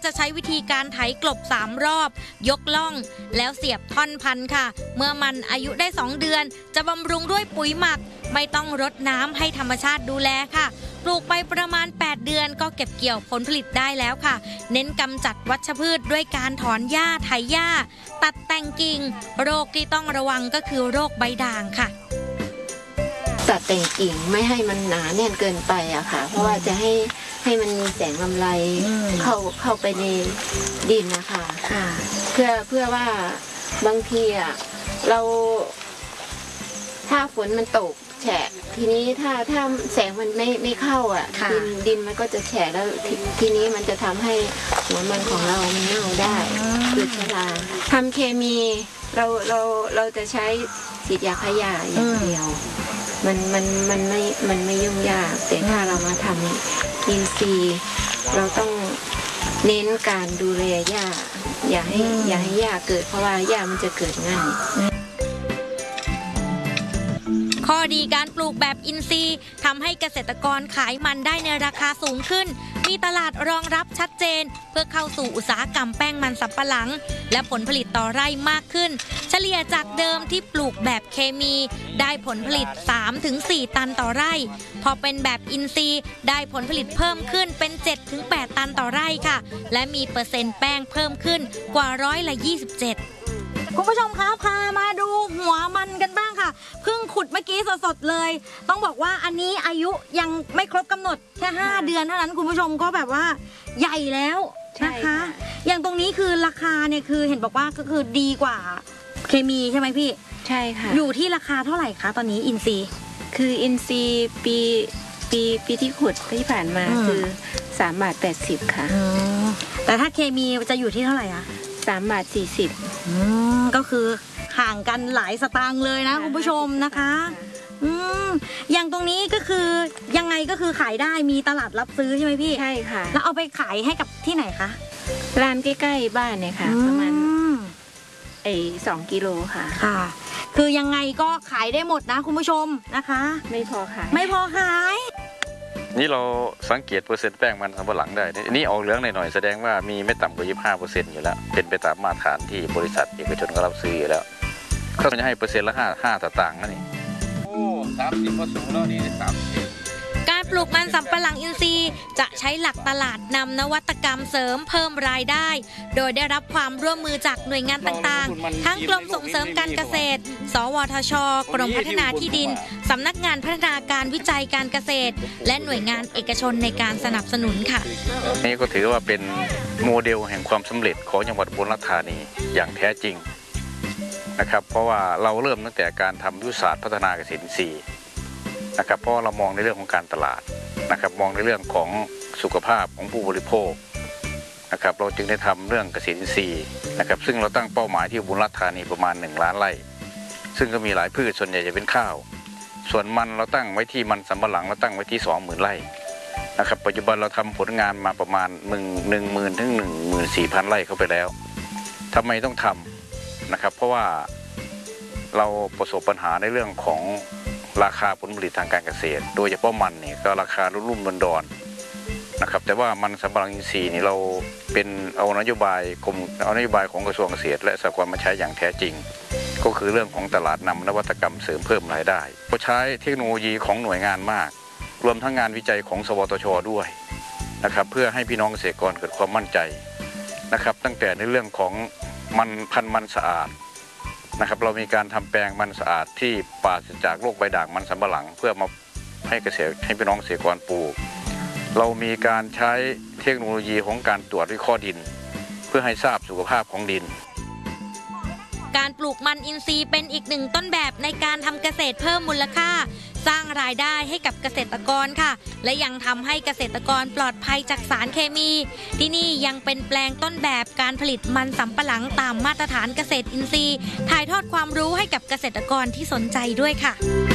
จะใช้วิธีการไถกลบ3 รอบยกล่องแล้วเสียบท่อนพันธุ์ค่ะเมื่อมันอายุได้2 เดือนจะบำรุงด้วยปุ๋ยหมักไม่ต้องรดน้ำให้ธรรมชาติดูแลค่ะปลูกไปประมาณ8 เดือนก็เก็บเกี่ยวผลผลิตได้แล้วค่ะเน้นกำจัดวัชพืชด้วยการถอนหญ้าไถหญ้าตัดแต่งกิ่งโรคที่ต้องระวังก็คือโรคใบด่างค่ะตัดแต่งกิ่งไม่ให้มันหนาแน่นเกินไปอะค่ะเพราะว่าจะให้มันมีแสงลำไรเข้าไปในดินนะคะเพื่อว่าบางทีอะเราถ้าฝนมันตกแฉะทีนี้ถ้าแสงมันไม่เข้าอ่ะดินมันก็จะแฉะแล้วทีนี้มันจะทำให้หัวมันของเรามันเน่าได้เกิดชราทำเคมีเราจะใช้ฉีดยาฆ่าหญ้าอย่างเดียวมันไม่ยุ่งยากแต่ถ้าเรามาทำอินทรีย์เราต้องเน้นการดูแลหญ้าอย่าให้หญ้าเกิดเพราะว่าหญ้ามันจะเกิดง่ายข้อดีการปลูกแบบอินทรีย์ทำให้เกษตรกรขายมันได้ในราคาสูงขึ้นมีตลาดรองรับชัดเจนเพื่อเข้าสู่อุตสาหกรรมแป้งมันสำปะหลังและผลผลิตต่อไร่มากขึ้นเฉลี่ยจากเดิมที่ปลูกแบบเคมีได้ผลผลิต 3-4 ตันต่อไร่พอเป็นแบบอินทรีย์ได้ผลผลิตเพิ่มขึ้นเป็น 7-8 ตันต่อไร่ค่ะและมีเปอร์เซ็นต์แป้งเพิ่มขึ้นกว่า27%คุณผู้ชมคะพามาดูหัวมันกันบ้างค่ะเพิ่งขุดเมื่อกี้สดๆเลยต้องบอกว่าอันนี้อายุยังไม่ครบกำหนดแค่5 เดือนเท่านั้นคุณผู้ชมก็แบบว่าใหญ่แล้วนะคะอย่างตรงนี้คือราคาเนี่ยคือเห็นบอกว่าก็คือดีกว่าเคมีใช่ไหมพี่ใช่ค่ะอยู่ที่ราคาเท่าไหร่คะตอนนี้อินทรีย์คืออินทรีย์ปีที่ขุดที่ผ่านมาคือ3.80 ค่ะแต่ถ้าเคมีจะอยู่ที่เท่าไหร่อะ 3.40 ก็คือห่างกันหลายสตางค์เลยนะคุณผู้ชมนะคะอย่างตรงนี้ก็คือยังไงก็คือขายได้มีตลาดรับซื้อใช่ไหมพี่ใช่ค่ะแล้วเอาไปขายให้กับที่ไหนคะร้านใกล้ๆบ้านเนี่ยค่ะประมาณ2 กิโลค่ะคือยังไงก็ขายได้หมดนะคุณผู้ชมนะคะไม่พอขายนี่เราสังเกตเปอร์เซ็นต์แป้งมันสำปะหลังได้นี่ออกเหลืองหน่อยๆแสดงว่ามีไม่ต่ำกว่า 25% อยู่แล้วเป็นไปตามมาตรฐานที่บริษัทเอกชนก็รับซื้ออยู่แล้วเขาจะให้เปอร์เซ็นต์ละ5 สตางค์นั่นเอง30ก็สูงแล้วนี่30 การปลูกมันสำปะหลังอินทรีย์จะใช้หลักตลาดนำนวัตกรรมเสริมเพิ่มรายได้โดยได้รับความร่วมมือจากหน่วยงานต่างๆทั้งกรมส่งเสริมการเกษตรสวทช.กรมพัฒนาที่ดินสำนักงานพัฒนาการวิจัยการเกษตรและหน่วยงานเอกชนในการสนับสนุนค่ะนี่ก็ถือว่าเป็นโมเดลแห่งความสำเร็จของจังหวัดอุบลราชธานีอย่างแท้จริงนะครับเพราะว่าเราเริ่มตั้งแต่การทำยุทธศาสตร์พัฒนาเกษตรอินทรีย์นะครับเพราะเรามองในเรื่องของการตลาดนะครับมองในเรื่องของสุขภาพของผู้บริโภคนะครับเราจึงได้ทำเรื่องเกษตรอินทรีย์นะครับซึ่งเราตั้งเป้าหมายที่อุบลราชธานีประมาณ1 ล้านไร่ซึ่งก็มีหลายพืชส่วนใหญ่จะเป็นข้าวส่วนมันเราตั้งไว้ที่มันสำปะหลังเราตั้งไว้ที่ 20,000 ไร่นะครับปัจจุบันเราทำผลงานมาประมาณ10,000 ถึง 14,000 ไร่เข้าไปแล้วทำไมต้องทำนะครับเพราะว่าเราประสบปัญหาในเรื่องของราคาผลผลิตทางการเกษตรโดยเฉพาะมันนี่ก็ราคารุ่มดอนนะครับแต่ว่ามันสำปะหลังอินทรีย์นี่เราเป็นเอานโยบายของกระทรวงเกษตรและสหกรณ์มาใช้อย่างแท้จริงก็คือเรื่องของตลาดนำนวัตกรรมเสริมเพิ่มรายได้เราใช้เทคโนโลยีของหน่วยงานมากรวมทั้งงานวิจัยของสวทช.ด้วยนะครับเพื่อให้พี่น้องเกษตรกรเกิดความมั่นใจนะครับตั้งแต่ในเรื่องของพันธุ์มันสะอาดนะครับเรามีการทำแปลงมันสะอาดที่ปราศจากโรคใบด่างมันสำปะหลังเพื่อมาให้พี่น้องเกษตรกรปลูกเรามีการใช้เทคโนโลยีของการตรวจวิเคราะห์ดินเพื่อให้ทราบสุขภาพของดินการปลูกมันอินทรีย์เป็นอีกหนึ่งต้นแบบในการทำเกษตรเพิ่มมูลค่าสร้างรายได้ให้กับเกษตรกรค่ะและยังทำให้เกษตรกรปลอดภัยจากสารเคมีที่นี่ยังเป็นแปลงต้นแบบการผลิตมันสำปะหลังตามมาตรฐานเกษตรอินทรีย์ถ่ายทอดความรู้ให้กับเกษตรกรที่สนใจด้วยค่ะ